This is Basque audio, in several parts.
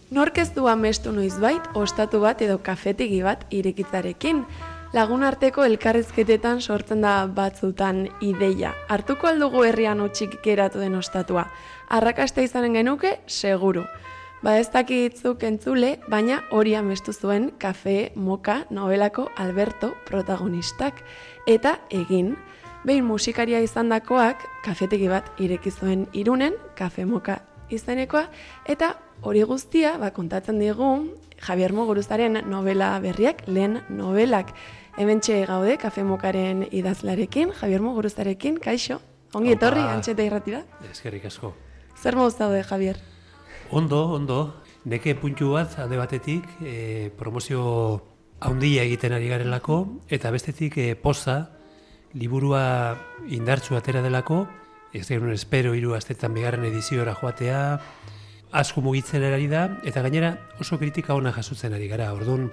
Nork ez du amestu noizbait, ostatu bat edo kafetegi bat irekitzarekin. Lagun arteko elkarrizketetan sortzen da batzutan ideia. Hartuko aldugu herrian utxik geratu den ostatua. Arrakasta izanen genuke, seguru. Ba ez dakitzuk entzule, baina hori amestu zuen Kafe Moka novelako Alberto protagonistak. Eta egin, behin musikaria izandakoak kafetegi bat ireki zuen Irunen, Kafe Moka izenekoa, eta hori guztia kontatzen digu Javier Muguruzaren novela berriak, lehen novelak. Hementxe gaude Kafe Mokaren idazlarekin, Javier Muguruzarekin, kaixo, ongi etorri, Antxeta irratira. Eskerrik asko. Zer moduz daude, Javier? Ondo. Neke puntu bat, alde batetik, promozio handia egiten ari garelako, eta bestetik poza, liburua indartsu atera delako, ez genuen espero 3 astetan bigarren ediziora joatea, asko mugitzen ari da, eta gainera oso kritika ona jasotzen ari gara, orduan,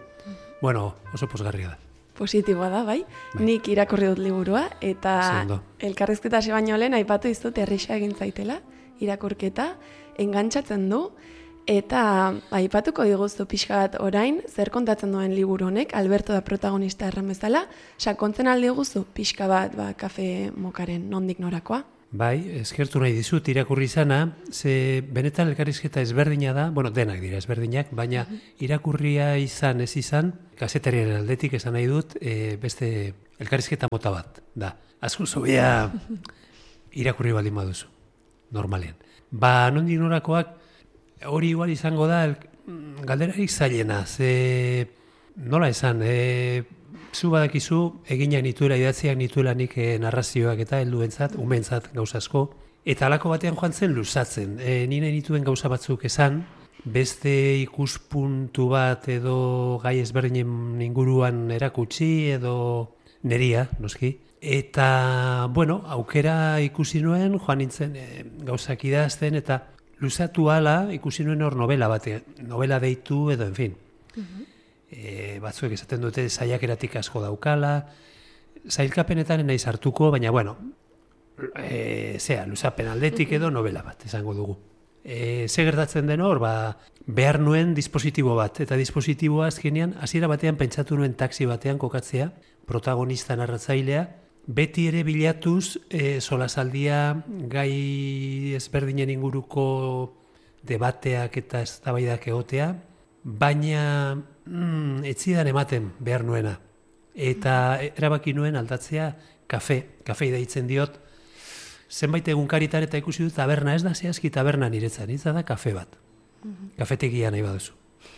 oso pozgarria da. Positiboa da, bai? Nik irakurri dut liburua, eta elkarrizketa hasi baino lehen aipatu dizut errisa egin zaitela, irakurketa, engantzatzen du, eta aipatuko diguzu pixka bat orain, zer kontatzen duen liburu honek, Alberto da protagonista erran bezala, sakontzen aldi guzu pixka bat Kafe Mokaren nondik norakoa? Bai, eskertu nahi dizut irakurri izana, ze benetan elkarrizketa ezberdina da, denak dira ezberdinak, baina irakurria izan ez izan, kazetariaren aldetik esan nahi dut, beste elkarrizketa mota bat, da. Asko zobea irakurri baldin baduzu, normalean. Nondik norakoak, hori igual izango da, galderarik zailena, ze nola esan, zu badakizu, eginak nituela, idatziak nituela nik narrazioak eta helduentzat, umeentzat gauza asko. Eta halako batean joan zen luzatzen. Nire nituen gauza batzuk esan, beste ikuspuntu bat edo gai ezberdinen inguruan erakutsi edo neria, noski. Eta, aukera ikusi nuen, joan nintzen gauzak idazten, eta luzatu hala ikusi nuen hor novela batean, novela deitu edo, en fin. Batzuek esaten dute saiakeratik asko daukala, sailkapenetan naiz hartuko, baina luzapen aldetik edo novela bat, esango dugu. Ze gertatzen den hor, behar nuen dispositibo bat, eta dispositiboa azkenean, hasiera batean pentsatu nuen taxi batean kokatzea, protagonista narratzailea, beti ere bilatuz solasaldia gai ezberdinen inguruko debateak eta eztabaidak egotea, baina etzidan ematen behar nuena. Eta erabaki nuen aldatzea kafe deitzen diot, zenbait egunkaritan eta ikusi dut taberna, ez da zehazki taberna niretzan, ez da kafe bat. Kafetegia nahi baduzu.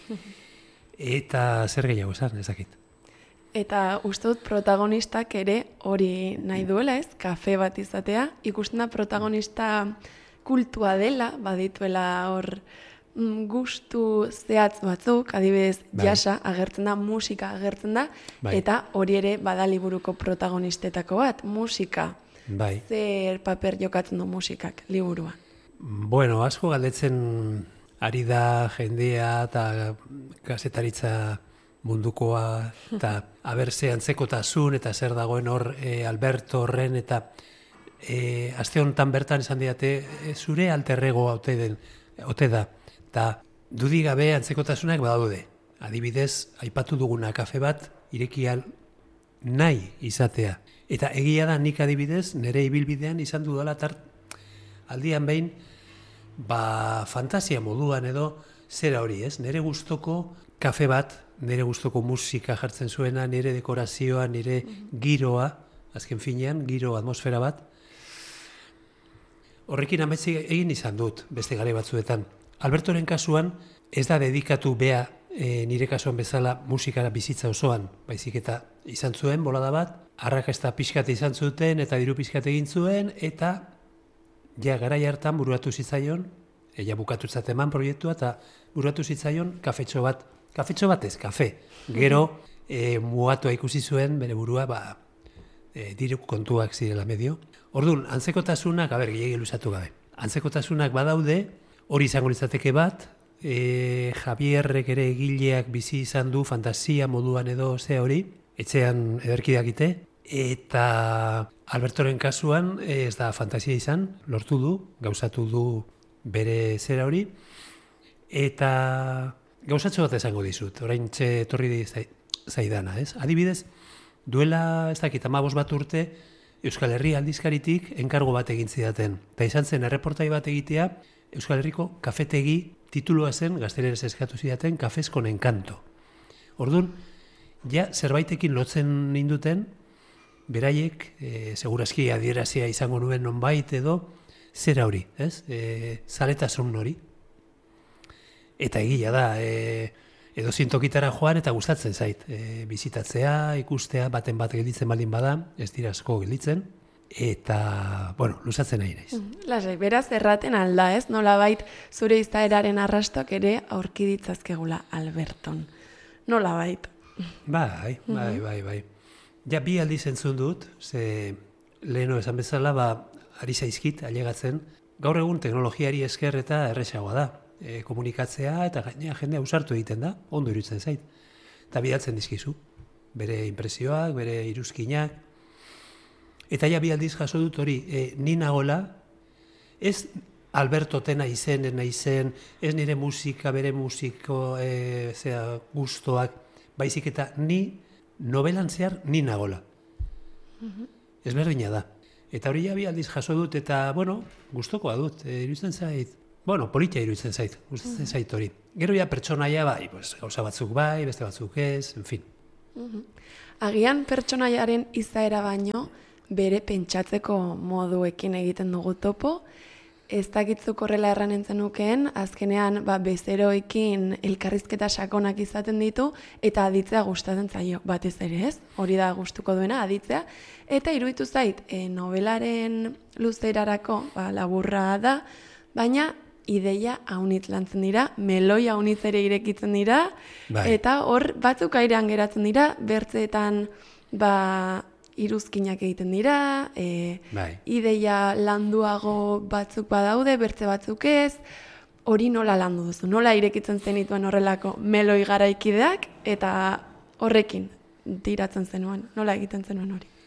Eta zer gehiago esan, ezakit. Eta uste dut protagonistak ere hori nahi duela, ez? Kafe bat izatea, ikusten da protagonista kultua dela, badituela hor gustu zehatz batzuk, adibidez jasa agertzen da, musika agertzen da, eta hori ere bada liburuko protagonistetako bat, musika. Zer paper jokatzen du musikak liburuan? Asko galdetzen ari da jendea eta kazetaritza mundukoa, eta abertze antzekotasun eta zer dagoen hor Alberto horren, eta aste honetan bertan esan diate zure alterrego ote da. Eta dudik gabe antzekotasunak badaude. Adibidez, aipatu duguna kafe bat irekial nahi izatea. Eta egia da nik adibidez, nire ibilbidean izan dudala aldian behin, fantasia moduan edo zera hori, ez? Nire gustoko kafe bat, nire gustoko musika jartzen zuena, nire dekorazioa, nire giroa, azken finean, giro atmosfera bat. Horrekin ametsi egin izan dut, beste gare batzuetan. Albertoren kasuan ez da dedikatu bea nire kasuan bezala musikara bizitza osoan, baizik eta izan zuen bolada bat, arrakasta pixkat izan zuten eta diru pixkat egin zuen, eta garai hartan buruatu zitzaion, bukatutzat eman proiektua, eta buruatu zitzaion kafetxo bat ez, kafe. Gero mugatua ikusi zuen bere burua, diru kontuak zirela medio. Orduan, antzekotasunak, gehiago luzatu gabe, antzekotasunak badaude, hori izango litzateke bat, Javierrek ere egileak bizi izan du fantasia moduan edo ze hori, etxean ederki dakite, eta Albertoren kasuan ez da fantasia izan, lortu du, gauzatu du bere zera hori, Eta gauzatxo bat esango dizut, orain etorri zaidana, ez? Adibidez, duela, ez dakit, 15 bat urte, Euskal Herri aldizkaritik enkargo bat egin zidaten. Eta izan zen, erreportai bat egitea, Euskal Herriko kafetegi titulua zen, gaztelerez eskatu zidaten, Cafés con Encanto. Orduan, ja, zerbaitekin lotzen ninduten, beraiek, segurazki adierazia izango nuen nonbait edo, zera hori, ez? Zaletasun hori. Eta egia da, edo zintokitara joan eta gustatzen zait. Bizitatzea, ikustea, baten bat gelditzen baldin bada, ez dira asko gelditzen, eta, bueno, luzatzen nahi naiz. Lasai, beraz erraten alda, ez? Nolabait zure izaeraren arrastoak ere aurki ditzazkegula Alberton. Nolabait. Bai. Ja, bi aldiz entzun dut, ze leheno esan bezala, ari zaizkit, ailegatzen, gaur egun teknologiari esker eta erresagoa da. Komunikatzea eta gainea jendea ausartu egiten da, ondo iruditzen zait. Eta bidaltzen dizkizu, bere impresioak, bere iruzkinak. Eta ja bi aldiz jaso dut hori, ni nagola, ez Alberto tena izen, ez nire musika, bere musiko, gustoak, baizik eta ni novelan zehar ni nagola. Ez berdina da. Eta hori ja bi aldiz jaso dut, eta, bueno, gustokoa dut, iruditzen zait. Bueno, politia iruditzen zait, gustatzen zait hori. Gero ja pertsonaia bai, gauza batzuk bai, beste batzuk ez, en fin. Agian pertsonaiaren izaera baino, bere pentsatzeko moduekin egiten dugu topo, ez dakitzuk horrela erranen zenukeen, azkenean bezeroekin elkarrizketa sakonak izaten ditu, eta aditzea gustatzen zaio batez ere, ez? Hori da gustuko duena, aditzea. Eta iruditu zait, novelaren luzerarako laburra da, baina ideia haunitz lantzen dira, meloi haunitz ere irekitzen dira, eta hor batzuk airean geratzen dira, bertzeetan iruzkinak egiten dira, ideia landuago batzuk badaude, bertze batzuk ez, hori nola landu duzu, nola irekitzen zenituen horrelako meloi garaikideak, eta horrekin tiratzen zenuen, nola egiten zenuen hori?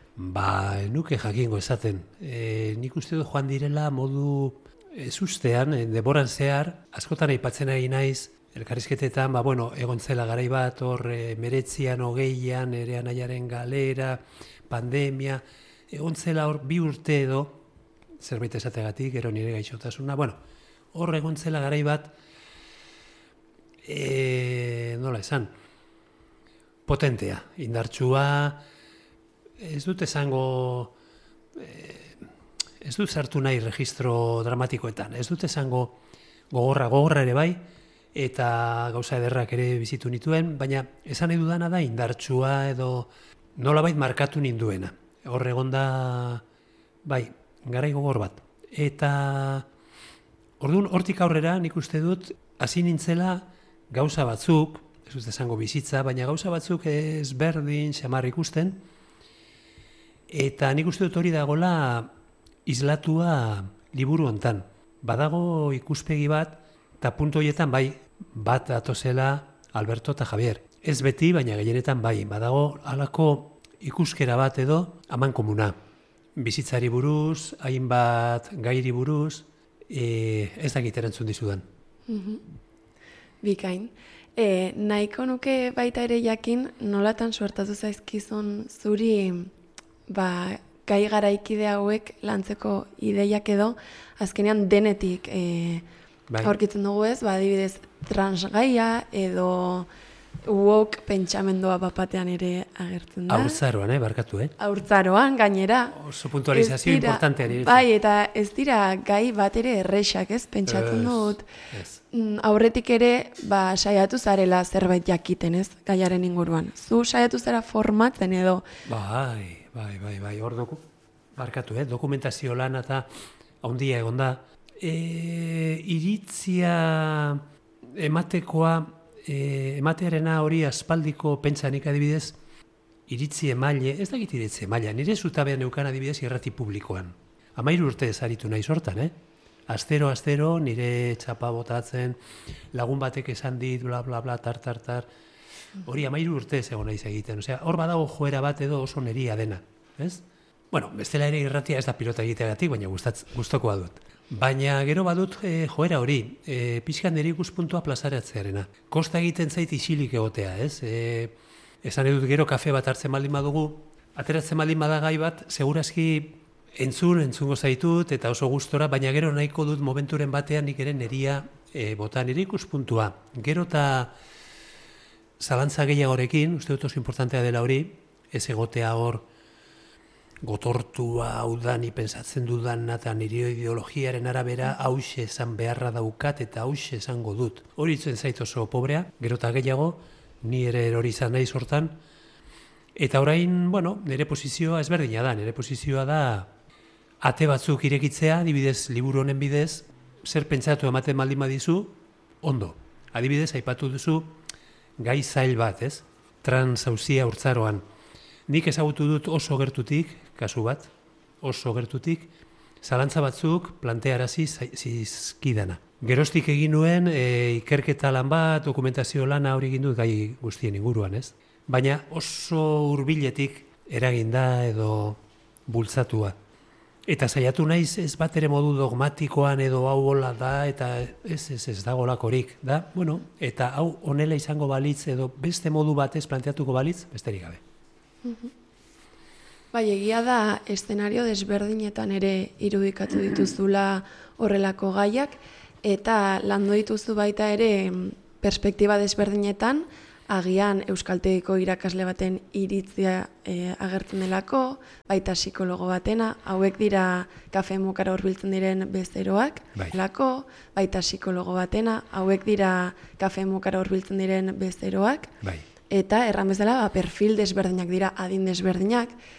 Nuke jakingo esaten. Nik uste dut joan direla modu ezustean, denboran zehar, askotan aipatzen ari naiz, elkarrizketetan, egon zela garai bat, hor 19, 20, ere anaiaren galera, pandemia, egon zela hor 2 urte edo, zerbait esategatik, gero nire gaixotasuna, hor egon zela garai bat, nola esan, potentea, indartsua, ez dut esango, ez dut sartu nahi registro dramatikoetan, ez dut esango gogorra ere bai, eta gauza ederrak ere bizitu nituen, baina esan nahi dudana da indartsua edo nolabait markatu ninduena. Hor egon da, garai gogor bat. Eta orduan hortik aurrera nik uste dut hasi nintzela gauza batzuk, ez dut esango bizitza, baina gauza batzuk ezberdin, xamar ikusten, eta nik uste dut hori dagoela islatua liburu hontan. Badago ikuspegi bat, eta puntu horietan bat atozela Alberto eta Javier. Ez beti, baina gehienetan badago halako ikuskera bat edo aman komuna. Bizitzari buruz, hainbat gairi buruz, ez dakit erantzun dizudan. Bikain. Nahiko nuke baita ere jakin, nolatan suertatu zaizkizun zuri gai garaikide hauek lantzeko ideiak edo, azkenean denetik aurkitzen dugu ez, adibidez transgaia edo woke pentsamendua bapatean ere agertzen da. Haurtzaroan, barkatu, Haurtzaroan, gainera. Oso puntualizazio importantean irutzen. Bai, eta ez dira gai bat ere errexak, ez? Pentsatzen dut. Aurretik ere, saiatu zarela zerbait jakiten, ez? Gaiaren inguruan. Zu saiatu zara formatzen edo. Bai, hor barkatu, dokumentazio lan eta handia egon da. Iritzia ematearena hori aspaldiko pentsanik adibidez, iritzi emaile, ez dakit iritzi emaile, nire zutabean neukan adibidez irrati publikoan. 13 urte ezaritu nahi sortan, Astero, nire txapa botatzen, lagun batek esan dit, bla, bla, bla, tar. Hori 13 urte ez egon naiz egiten. Hor badago joera bat edo oso neria dena, ez? Bestela ere irratia ez da pilota egiteagatik, baina gustokoa dut. Baina gero badut joera hori, pixkan nire ikuspuntua plazaratzearena. Kosta egiten zait isilik egotea, ez? Esan edut gero kafe bat hartzen baldin badugu, ateratzen baldin badagai bat, segurazki entzungo zaitut eta oso gustora, baina gero nahiko dut momenturen batean nik ere neria bota nire ikuspuntua. Gero eta zalantza gehiagorekin, uste dut oso importantea dela hori, ez egotea hor gotortua hau da ni pensatzen dudan eta nire ideologiaren arabera hauxe esan beharra daukat eta hauxe esango dut. Hori itzen zait oso pobrea, gero eta gehiago, ni ere hori izan nahi sortan. Eta orain, bueno, nire posizioa ezberdina da, nire posizioa da ate batzuk irekitzea, adibidez liburu honen bidez, zer pentsatu ematen baldin badizu, ondo. Adibidez, aipatu duzu gai zail bat, ez? Transauzia Urtzaroan. Nik ezagutu dut oso gertutik, kasu bat, oso gertutik, zalantza batzuk plantearazi zizkidana. Geroztik egin nuen ikerketa lan bat, dokumentazio lana hori egin dut gai guztien inguruan, ez? Baina oso hurbiletik eraginda edo bultzatua. Eta saiatu naiz ez bat ere modu dogmatikoan edo hau hola da, eta ez dago lakorik, da? Bueno, eta hau honela izango balitz edo beste modu batez planteatuko balitz, besterik gabe. Bai, egia da, eszenario desberdinetan ere irudikatu dituzula horrelako gaiak, eta landu dituzu baita ere perspektiba desberdinetan, agian euskaltegiko irakasle baten iritzia agertzen delako, baita psikologo batena, hauek dira kafe mokara hurbiltzen diren bezeroak, delako, baita psikologo batena, hauek dira kafe mokara hurbiltzen diren bezeroak, eta erran bezala perfil desberdinak dira, adin desberdinak,